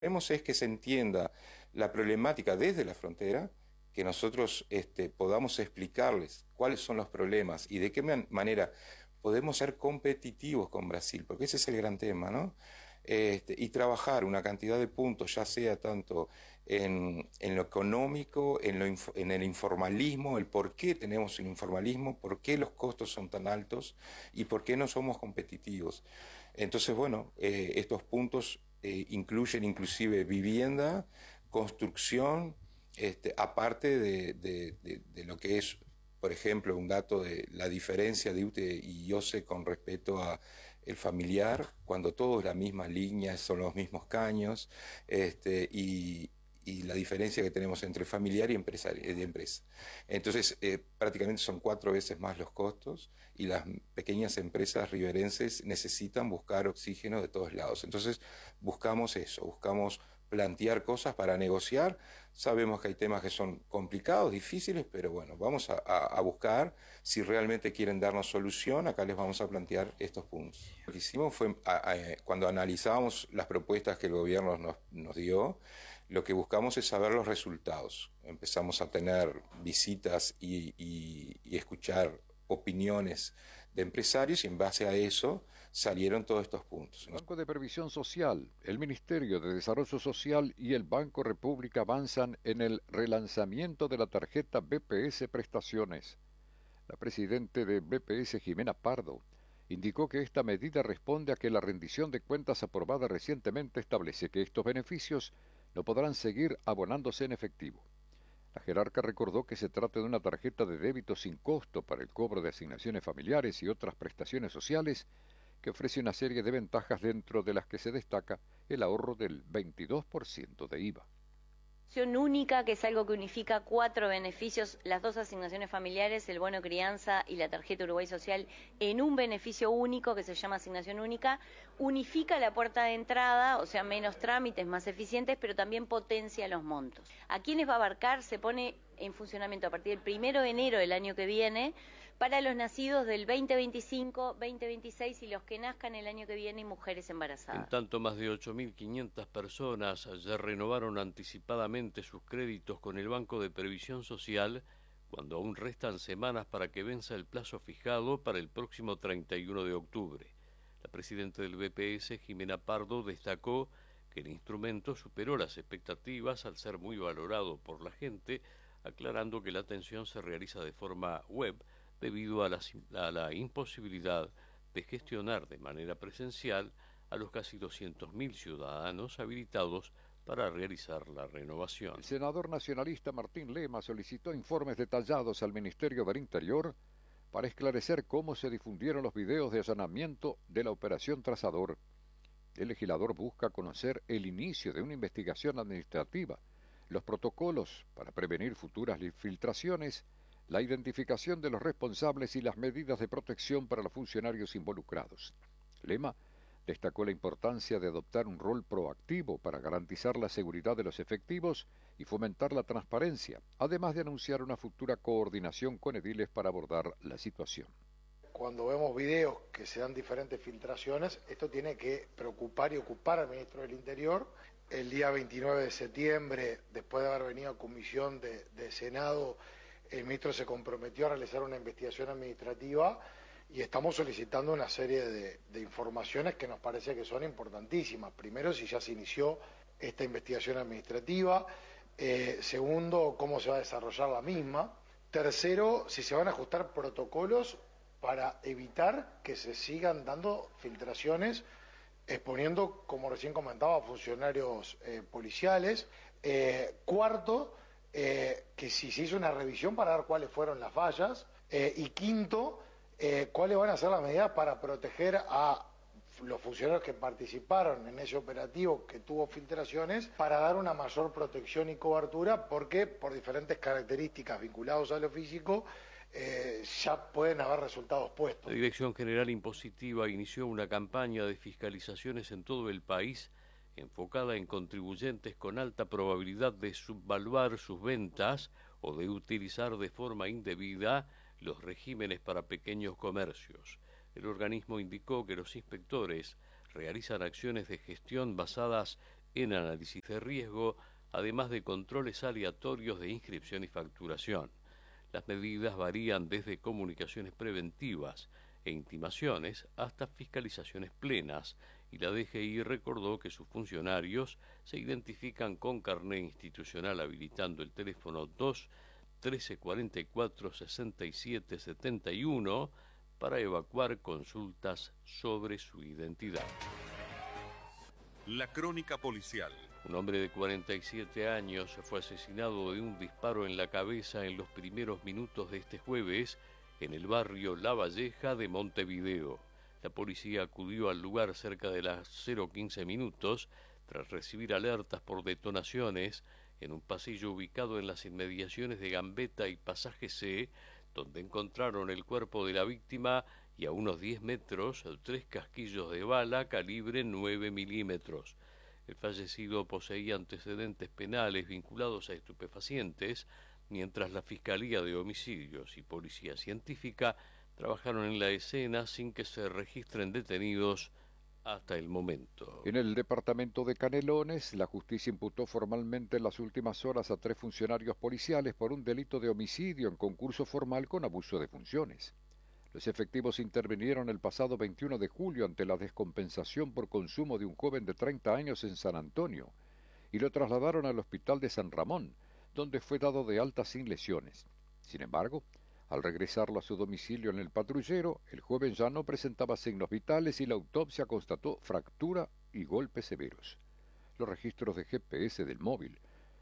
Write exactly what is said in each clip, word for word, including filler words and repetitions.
Queremos es que se entienda la problemática desde la frontera, que nosotros este, podamos explicarles cuáles son los problemas y de qué man manera podemos ser competitivos con Brasil, porque ese es el gran tema, ¿no? Este, y trabajar una cantidad de puntos, ya sea tanto en, en lo económico, en, lo en el informalismo, el por qué tenemos el informalismo, por qué los costos son tan altos y por qué no somos competitivos. Entonces, bueno, eh, estos puntos eh, incluyen inclusive vivienda, construcción, este, aparte de, de, de, de lo que es, por ejemplo, un dato de la diferencia de U T E y OCE con respecto a el familiar, cuando todo es la misma línea, son los mismos caños, este, y, y la diferencia que tenemos entre familiar y empresa. Y empresa. Entonces, eh, prácticamente son cuatro veces más los costos y las pequeñas empresas riverenses necesitan buscar oxígeno de todos lados. Entonces, buscamos eso, buscamos plantear cosas para negociar. Sabemos que hay temas que son complicados, difíciles, pero bueno, vamos a, a, a buscar si realmente quieren darnos solución. Acá les vamos a plantear estos puntos. Lo que hicimos fue, a, a, cuando analizábamos las propuestas que el gobierno nos, nos dio, lo que buscamos es saber los resultados. Empezamos a tener visitas y, y, y escuchar opiniones de empresarios y en base a eso salieron todos estos puntos. El Banco de Previsión Social, el Ministerio de Desarrollo Social y el Banco República avanzan en el relanzamiento de la tarjeta B P S Prestaciones. La presidenta de B P S, Jimena Pardo, indicó que esta medida responde a que la rendición de cuentas aprobada recientemente establece que estos beneficios no podrán seguir abonándose en efectivo. La jerarca recordó que se trata de una tarjeta de débito sin costo para el cobro de asignaciones familiares y otras prestaciones sociales que ofrece una serie de ventajas dentro de las que se destaca el ahorro del veintidós por ciento de I V A. Única, que es algo que unifica cuatro beneficios, las dos asignaciones familiares, el bono crianza y la tarjeta Uruguay Social, en un beneficio único que se llama asignación única, unifica la puerta de entrada, o sea, menos trámites, más eficientes, pero también potencia los montos. ¿A quiénes va a abarcar? Se pone en funcionamiento a partir del primero de enero del año que viene, para los nacidos del veinte veinticinco, veinte veintiséis y los que nazcan el año que viene y mujeres embarazadas. En tanto, más de ocho mil quinientas personas ya renovaron anticipadamente sus créditos con el Banco de Previsión Social, cuando aún restan semanas para que venza el plazo fijado para el próximo treinta y uno de octubre. La presidenta del B P S, Jimena Pardo, destacó que el instrumento superó las expectativas al ser muy valorado por la gente, aclarando que la atención se realiza de forma web, debido a la, a la imposibilidad de gestionar de manera presencial a los casi doscientos mil ciudadanos habilitados para realizar la renovación. El senador nacionalista Martín Lema solicitó informes detallados al Ministerio del Interior para esclarecer cómo se difundieron los videos de allanamiento de la Operación Trazador. El legislador busca conocer el inicio de una investigación administrativa, los protocolos para prevenir futuras filtraciones, la identificación de los responsables y las medidas de protección para los funcionarios involucrados. Lema destacó la importancia de adoptar un rol proactivo para garantizar la seguridad de los efectivos y fomentar la transparencia, además de anunciar una futura coordinación con ediles para abordar la situación. Cuando vemos videos que se dan diferentes filtraciones, esto tiene que preocupar y ocupar al ministro del Interior. El día veintinueve de septiembre, después de haber venido a comisión de, de Senado, el ministro se comprometió a realizar una investigación administrativa y estamos solicitando una serie de, de informaciones que nos parece que son importantísimas. Primero, si ya se inició esta investigación administrativa. Eh, segundo, cómo se va a desarrollar la misma. Tercero, si se van a ajustar protocolos para evitar que se sigan dando filtraciones, exponiendo, como recién comentaba, a funcionarios eh, policiales. Eh, cuarto, Eh, que si se hizo una revisión para ver cuáles fueron las fallas, eh, y quinto, eh, cuáles van a ser las medidas para proteger a los funcionarios que participaron en ese operativo que tuvo filtraciones, para dar una mayor protección y cobertura, porque por diferentes características vinculadas a lo físico eh, ya pueden haber resultados puestos. La Dirección General Impositiva inició una campaña de fiscalizaciones en todo el país enfocada en contribuyentes con alta probabilidad de subvaluar sus ventas o de utilizar de forma indebida los regímenes para pequeños comercios. El organismo indicó que los inspectores realizan acciones de gestión basadas en análisis de riesgo, además de controles aleatorios de inscripción y facturación. Las medidas varían desde comunicaciones preventivas e intimaciones hasta fiscalizaciones plenas, y la D G I recordó que sus funcionarios se identifican con carné institucional habilitando el teléfono dos trece cuarenta y cuatro sesenta y siete setenta y uno para evacuar consultas sobre su identidad. La crónica policial. Un hombre de cuarenta y siete años fue asesinado de un disparo en la cabeza en los primeros minutos de este jueves en el barrio La Valleja de Montevideo. La policía acudió al lugar cerca de las cero quince minutos tras recibir alertas por detonaciones en un pasillo ubicado en las inmediaciones de Gambetta y Pasaje C, donde encontraron el cuerpo de la víctima y a unos diez metros tres casquillos de bala calibre nueve milímetros. El fallecido poseía antecedentes penales vinculados a estupefacientes, mientras la Fiscalía de Homicidios y Policía Científica trabajaron en la escena sin que se registren detenidos hasta el momento. En el departamento de Canelones, la justicia imputó formalmente en las últimas horas a tres funcionarios policiales por un delito de homicidio en concurso formal con abuso de funciones. Los efectivos intervinieron el pasado veintiuno de julio ante la descompensación por consumo de un joven de treinta años en San Antonio y lo trasladaron al hospital de San Ramón, donde fue dado de alta sin lesiones. Sin embargo, al regresarlo a su domicilio en el patrullero, el joven ya no presentaba signos vitales y la autopsia constató fractura y golpes severos. Los registros de G P S del móvil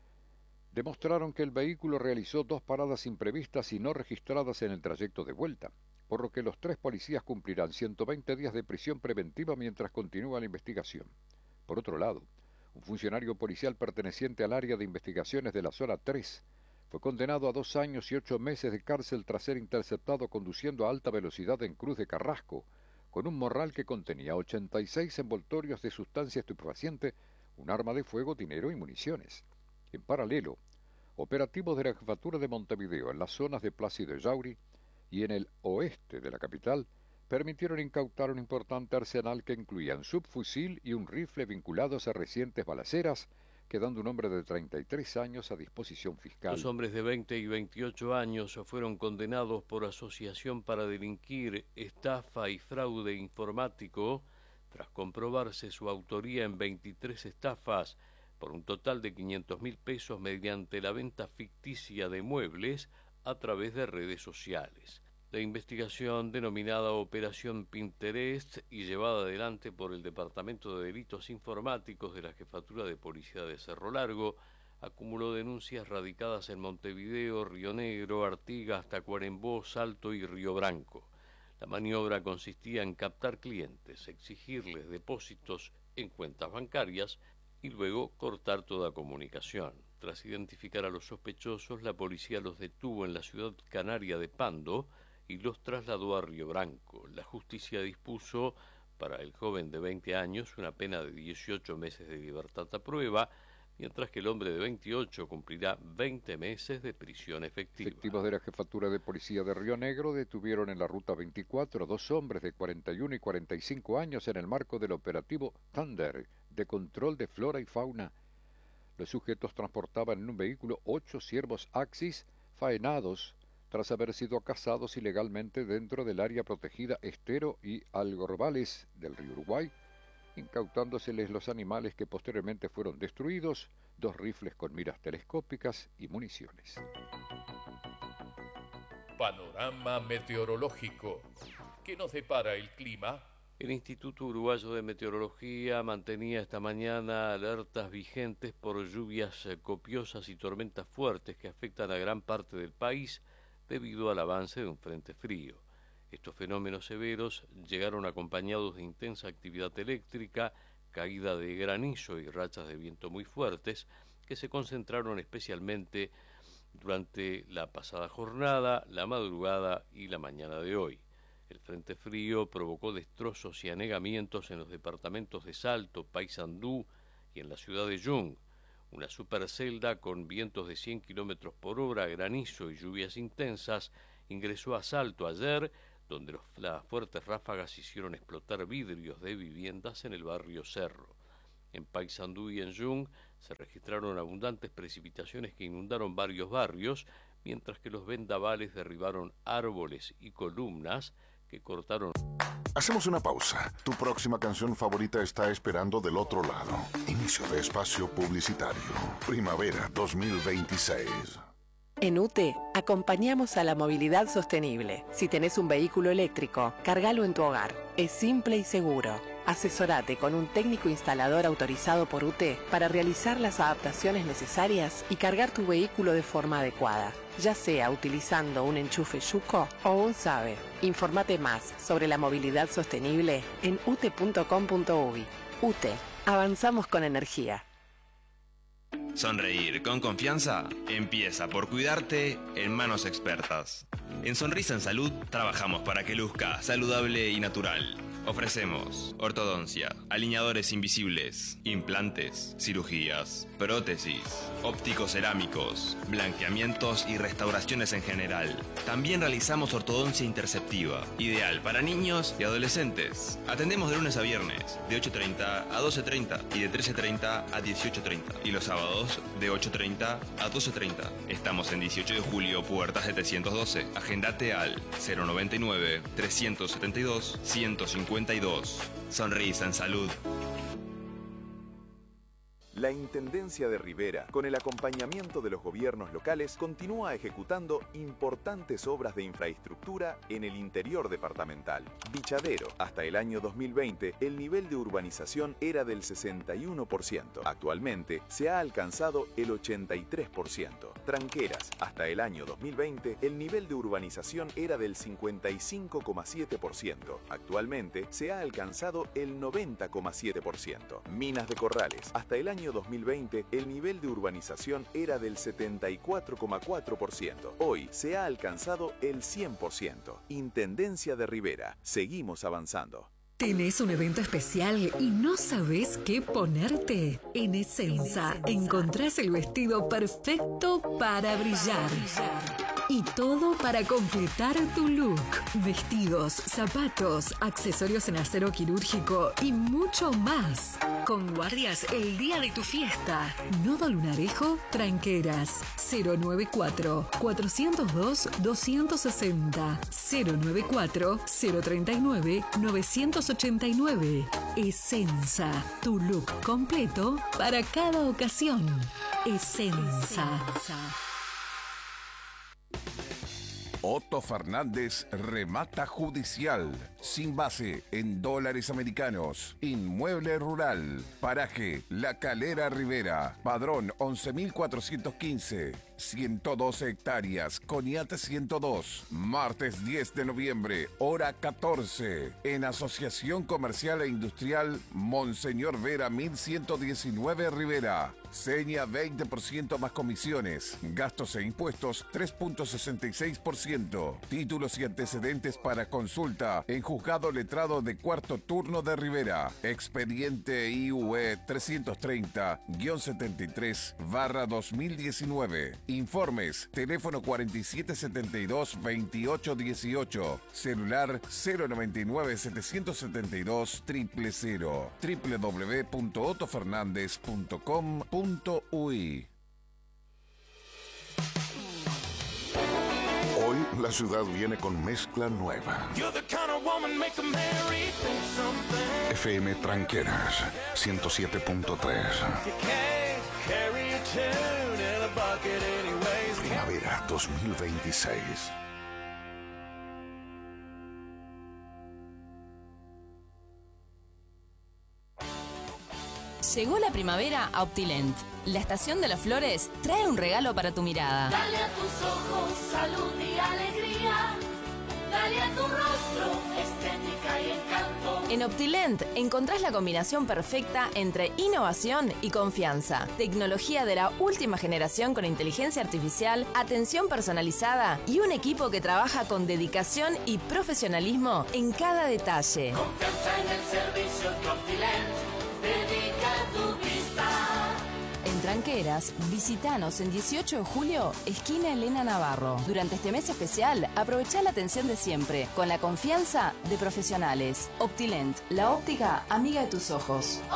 demostraron que el vehículo realizó dos paradas imprevistas y no registradas en el trayecto de vuelta, por lo que los tres policías cumplirán ciento veinte días de prisión preventiva mientras continúa la investigación. Por otro lado, un funcionario policial perteneciente al área de investigaciones de la zona tres fue condenado a dos años y ocho meses de cárcel tras ser interceptado conduciendo a alta velocidad en Cruz de Carrasco, con un morral que contenía ochenta y seis envoltorios de sustancia estupefaciente, un arma de fuego, dinero y municiones. En paralelo, operativos de la Jefatura de Montevideo en las zonas de Plácido Ellauri y en el oeste de la capital permitieron incautar un importante arsenal que incluía un subfusil y un rifle vinculados a recientes balaceras, quedando un hombre de treinta y tres años a disposición fiscal. Los hombres de veinte y veintiocho años fueron condenados por asociación para delinquir, estafa y fraude informático, tras comprobarse su autoría en veintitrés estafas por un total de quinientos mil pesos mediante la venta ficticia de muebles a través de redes sociales. La investigación, denominada Operación Pinterest y llevada adelante por el Departamento de Delitos Informáticos de la Jefatura de Policía de Cerro Largo, acumuló denuncias radicadas en Montevideo, Río Negro, Artigas, Tacuarembó, Salto y Río Branco. La maniobra consistía en captar clientes, exigirles depósitos en cuentas bancarias y luego cortar toda comunicación. Tras identificar a los sospechosos, la policía los detuvo en la ciudad canaria de Pando y los trasladó a Río Branco. La justicia dispuso para el joven de veinte años una pena de dieciocho meses de libertad a prueba, mientras que el hombre de veintiocho cumplirá veinte meses de prisión efectiva. Efectivos de la Jefatura de Policía de Río Negro detuvieron en la Ruta veinticuatro dos hombres de cuarenta y uno y cuarenta y cinco años en el marco del operativo Thunder de control de flora y fauna. Los sujetos transportaban en un vehículo ocho ciervos Axis faenados tras haber sido cazados ilegalmente dentro del área protegida Estero y Algorbales del río Uruguay, incautándoseles los animales que posteriormente fueron destruidos, dos rifles con miras telescópicas y municiones. Panorama meteorológico. ¿Qué nos depara el clima? El Instituto Uruguayo de Meteorología mantenía esta mañana alertas vigentes por lluvias copiosas y tormentas fuertes que afectan a gran parte del país debido al avance de un frente frío. Estos fenómenos severos llegaron acompañados de intensa actividad eléctrica, caída de granizo y rachas de viento muy fuertes, que se concentraron especialmente durante la pasada jornada, la madrugada y la mañana de hoy. El frente frío provocó destrozos y anegamientos en los departamentos de Salto, Paysandú y en la ciudad de Yung. Una supercelda con vientos de cien kilómetros por hora, granizo y lluvias intensas ingresó a Salto ayer, donde los, las fuertes ráfagas hicieron explotar vidrios de viviendas en el barrio Cerro. En Paysandú y en Yung se registraron abundantes precipitaciones que inundaron varios barrios, mientras que los vendavales derribaron árboles y columnas que cortaron. Hacemos una pausa. Tu próxima canción favorita está esperando del otro lado. Inicio de espacio publicitario. Primavera dos mil veintiséis. En U T E acompañamos a la movilidad sostenible. Si tenés un vehículo eléctrico, cargalo en tu hogar. Es simple y seguro. Asesorate con un técnico instalador autorizado por U T E para realizar las adaptaciones necesarias y cargar tu vehículo de forma adecuada, ya sea utilizando un enchufe Yuco o un SABE. Informate más sobre la movilidad sostenible en u t e punto com punto u y. U T E, avanzamos con energía. Sonreír con confianza empieza por cuidarte en manos expertas. En Sonrisa en Salud trabajamos para que luzca saludable y natural. Ofrecemos ortodoncia, alineadores invisibles, implantes, cirugías, prótesis, ópticos cerámicos, blanqueamientos y restauraciones en general. También realizamos ortodoncia interceptiva, ideal para niños y adolescentes. Atendemos de lunes a viernes, de ocho treinta a doce treinta y de trece treinta a dieciocho treinta. Y los sábados, de ocho treinta a doce treinta. Estamos en dieciocho de julio, puerta setecientos doce. Agendate al cero noventa y nueve, trescientos setenta y dos, ciento cincuenta y dos. Sonrisa en Salud. La Intendencia de Rivera, con el acompañamiento de los gobiernos locales, continúa ejecutando importantes obras de infraestructura en el interior departamental. Bichadero, hasta el año dos mil veinte, el nivel de urbanización era del sesenta y uno por ciento. Actualmente se ha alcanzado el ochenta y tres por ciento. Tranqueras, hasta el año dos mil veinte, el nivel de urbanización era del cincuenta y cinco coma siete por ciento. Actualmente se ha alcanzado el noventa coma siete por ciento. Minas de Corrales, hasta el año dos mil veinte, el nivel de urbanización era del setenta y cuatro coma cuatro por ciento. Hoy se ha alcanzado el cien por ciento. Intendencia de Rivera. Seguimos avanzando. ¿Tenés un evento especial y no sabés qué ponerte? En Essenza encontrás el vestido perfecto para brillar. Y todo para completar tu look. Vestidos, zapatos, accesorios en acero quirúrgico y mucho más. Con guardias el día de tu fiesta. Nodo Lunarejo, Tranqueras. cero noventa y cuatro, cuatrocientos dos, doscientos sesenta. cero noventa y cuatro, cero treinta y nueve, novecientos ochenta y nueve. Essenza, tu look completo para cada ocasión. Essenza. Otto Fernández Remata Judicial, sin base en dólares americanos, inmueble rural, paraje La Calera Rivera, padrón once mil cuatrocientos quince, ciento doce hectáreas, Coniate ciento dos, martes diez de noviembre, hora catorce, en Asociación Comercial e Industrial Monseñor Vera mil ciento diecinueve Rivera. Seña veinte por ciento más comisiones, gastos e impuestos tres punto sesenta y seis por ciento. Títulos y antecedentes para consulta en Juzgado Letrado de Cuarto Turno de Rivera. Expediente I U E trescientos treinta guión setenta y tres barra dos mil diecinueve. Informes, teléfono cuarenta y siete setenta y dos veintiocho dieciocho, celular cero noventa y nueve setecientos setenta y dos cero cero cero, w w w punto otto fernández punto com punto u y. Hoy la ciudad viene con mezcla nueva. F M Tranqueras ciento siete punto tres. Primavera dos mil veintiséis. Llegó la primavera a Optilent. La estación de las flores trae un regalo para tu mirada. Dale a tus ojos salud y alegría. Dale a tu rostro estética y encanto. En Optilent encontrás la combinación perfecta entre innovación y confianza. Tecnología de la última generación con inteligencia artificial, atención personalizada y un equipo que trabaja con dedicación y profesionalismo en cada detalle. Confianza en el servicio que Optilent dedica a tu vista. En Tranqueras, visitanos en dieciocho de julio, esquina Elena Navarro. Durante este mes especial, aprovechá la atención de siempre, con la confianza de profesionales. Optilent, la óptica amiga de tus ojos.